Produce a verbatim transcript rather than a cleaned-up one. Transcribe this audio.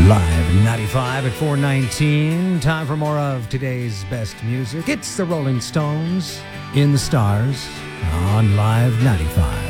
Live ninety-five at four nineteen. Time for more of today's best music. It's the Rolling Stones in the Stars on Live ninety-five.